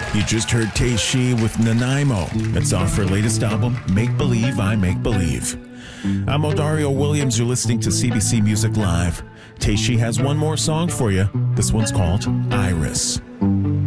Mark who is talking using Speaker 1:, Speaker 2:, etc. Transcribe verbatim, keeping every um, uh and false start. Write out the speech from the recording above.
Speaker 1: You just heard Teishi with Nanaimo. It's off her latest album, Make Believe, I Make Believe. I'm Odario Williams. You're listening to C B C Music Live. Teishi has one more song for you. This one's called Iris.